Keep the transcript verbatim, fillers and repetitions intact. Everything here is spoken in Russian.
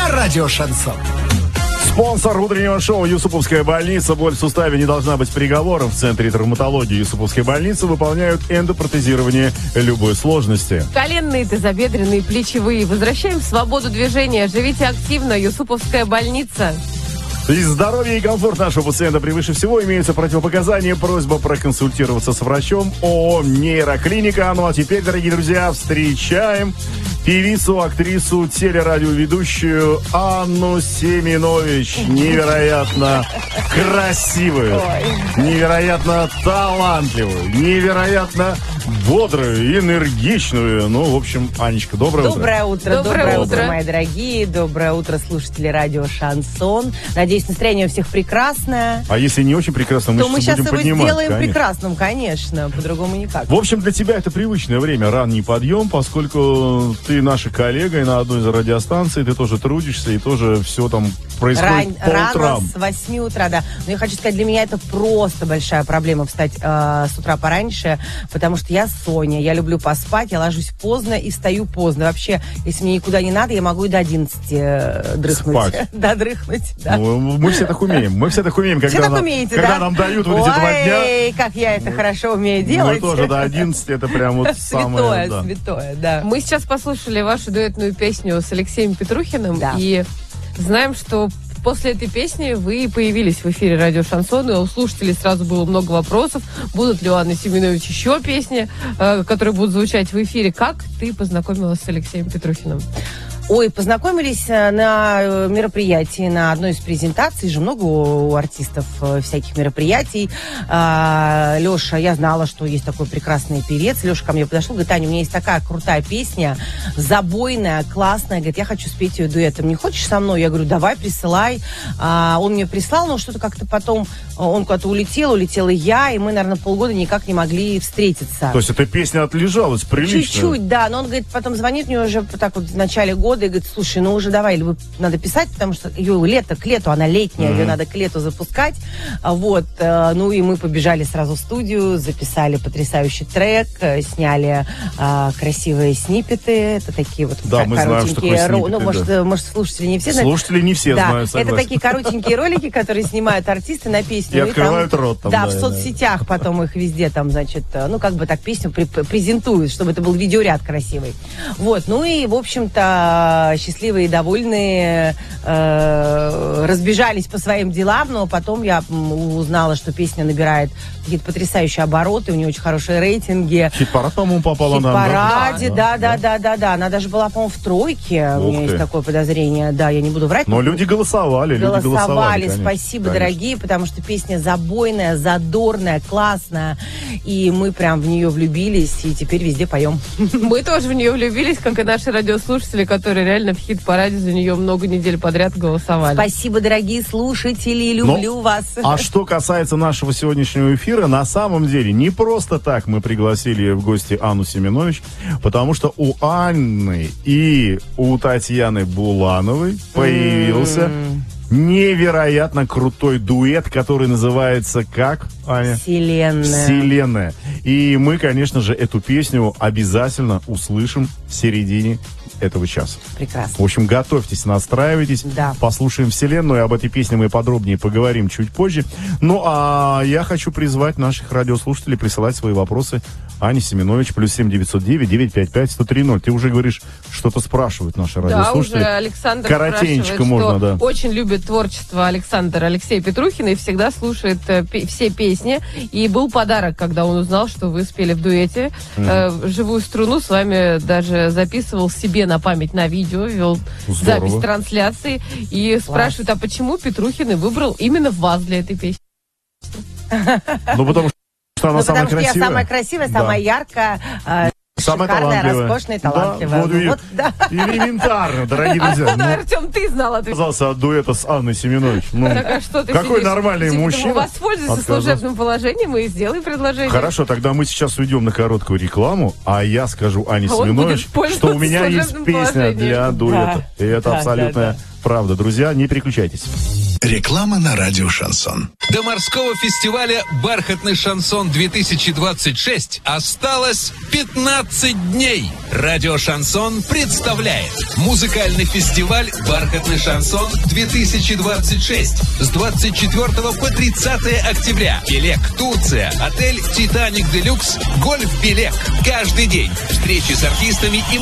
на радио «Шансон». Спонсор утреннего шоу «Юсуповская больница». Боль в суставе не должна быть приговором. В Центре травматологии Юсуповской больницы выполняют эндопротезирование любой сложности. Коленные, тазобедренные, плечевые. Возвращаем свободу движения. Живите активно. Юсуповская больница. И здоровье и комфорт нашего пациента превыше всего. Имеются противопоказания. Просьба проконсультироваться с врачом. ООО «Нейроклиника». Ну а теперь, дорогие друзья, встречаем певицу, актрису, телерадиоведущую Анну Семенович. Невероятно красивую, невероятно талантливую, невероятно бодрую, энергичную. Ну, в общем, Анечка, доброе, доброе утро. утро. Доброе, доброе утро, утро, мои дорогие. Доброе утро, слушатели радио «Шансон». Надеюсь, настроение у всех прекрасное. А если не очень прекрасно, мы то сейчас мы сейчас будем его поднимать, сделаем конечно. прекрасным, конечно. По-другому никак. В общем, для тебя это привычное время, ранний подъем, поскольку ты наша коллега, и на одной из радиостанций ты тоже трудишься, и тоже все там происходит Ран, по утрам. Рано, с восьми утра, да. Но я хочу сказать, для меня это просто большая проблема встать э, с утра пораньше, потому что я Соня, я люблю поспать, я ложусь поздно и встаю поздно. Вообще, если мне никуда не надо, я могу и до одиннадцати э, дрыхнуть. Спать. Да, дрыхнуть, да. Ну, мы все так умеем. Мы все так умеем, когда, Все так нам, умеете, когда да? нам дают вот эти Ой, два дня. Ой, как я это хорошо умею Мы делать. тоже до одиннадцати, это прям вот самое... Святое, да. святое, да. Мы сейчас послушали вашу дуэтную песню с Алексеем Петрухиным. Да. И знаем, что после этой песни вы появились в эфире радио «Шансон», и у слушателей сразу было много вопросов. Будут ли у Анны Семенович еще песни, э, которые будут звучать в эфире? Как ты познакомилась с Алексеем Петрухиным? Ой, познакомились на мероприятии, на одной из презентаций, же много у артистов всяких мероприятий. Леша, я знала, что есть такой прекрасный певец. Леша ко мне подошел, говорит: Аня, у меня есть такая крутая песня, забойная, классная. Говорит, я хочу спеть ее дуэтом. Не хочешь со мной? Я говорю, давай, присылай. Он мне прислал, но что-то как-то потом, он куда-то улетел, улетела я, и мы, наверное, полгода никак не могли встретиться. То есть эта песня отлежалась прилично? Чуть-чуть, да. Но он, говорит, потом звонит мне уже так вот в начале года и говорит, слушай, ну уже давай, или надо писать, потому что ее лето, к лету, она летняя, mm-hmm. ее надо к лету запускать. Вот. Ну и мы побежали сразу в студию, записали потрясающий трек, сняли а, красивые сниппеты. Это такие вот да, мы знаем, что такое сниппеты, ну, может, да. может, слушатели не все знают. Слушатели не все да, знают, согласен. это такие коротенькие ролики, которые снимают артисты на песню. И открывают там, рот там. Да, да, в соцсетях да. Потом их везде там, значит, ну, как бы так песню презентуют, чтобы это был видеоряд красивый. Вот, ну и, в общем-то, счастливые и довольные э, разбежались по своим делам, но потом я узнала, что песня набирает какие-то потрясающие обороты, у нее очень хорошие рейтинги. Хит-парад, по-моему, попала на Хит-параде, да, да, да, да, да. Она даже была, по-моему, в тройке. Ух у меня ты. Есть такое подозрение. Да, я не буду врать. Но люди голосовали, голосовали. люди голосовали. Конечно, спасибо, конечно. дорогие, потому что песня забойная, задорная, классная. И мы прям в нее влюбились, и теперь везде поем. Мы тоже в нее влюбились, как и наши радиослушатели, которые реально в хит-параде за нее много недель подряд голосовали. Спасибо, дорогие слушатели, люблю Но, вас. А что касается нашего сегодняшнего эфира, на самом деле не просто так мы пригласили в гости Анну Семенович, потому что у Анны и у Татьяны Булановой появился mm. невероятно крутой дуэт, который называется как, Аня? Вселенная. Вселенная. И мы, конечно же, эту песню обязательно услышим в середине этого часа. Прекрасно. В общем, готовьтесь, настраивайтесь. Да. Послушаем «Вселенную». Об этой песне мы подробнее поговорим чуть позже. Ну, а я хочу призвать наших радиослушателей присылать свои вопросы Ане Семенович, плюс семь девятьсот девять девятьсот пятьдесят пять сто три ноль. Ты уже говоришь, что-то спрашивают наши радиослушатели. Да, уже Александр коротенечко спрашивает, можно, что да. очень любит творчество Александра Алексея Петрухина и всегда слушает э, пи- все песни. И был подарок, когда он узнал, что вы спели в дуэте. Mm. Э, «Живую струну» с вами даже записывал себе на память на видео, вел Здорово. Запись трансляции. И Класс. Спрашивают, а почему Петрухин и выбрал именно вас для этой песни? Ну, потому что она ну, самая потому что красивая. я самая красивая, да. самая яркая, э, самая шикарная, талантливая. роскошная и талантливая. Да, ну, вот, да. Элементарно, дорогие друзья. А, ну, Артем, ты знал ответ. Отказался от дуэта с Анной Семенович. Ну, так, а что ты какой сидишь? нормальный Типа, мужчина. Воспользуйся служебным положением и сделай предложение. Хорошо, тогда мы сейчас уйдем на короткую рекламу, а я скажу Ане а Семенович, что у меня есть песня для дуэта. Да. И это да, абсолютная да, да. правда. Друзья, не переключайтесь. Реклама на радио «Шансон». До морского фестиваля «Бархатный шансон-две тысячи двадцать шесть» осталось пятнадцать дней. Радио «Шансон» представляет музыкальный фестиваль «Бархатный шансон-две тысячи двадцать шесть» с двадцать четвёртого по тридцатое октября. Белек, Турция, отель «Титаник Делюкс», гольф «Белек». Каждый день встречи с артистами и